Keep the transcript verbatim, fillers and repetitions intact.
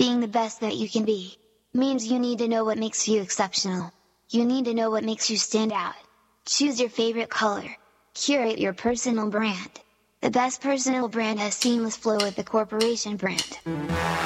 Being the best that you can be means you need to know what makes you exceptional. You need to know what makes you stand out. Choose your favorite color. Curate your personal brand. The best personal brand has seamless flow with the corporation brand.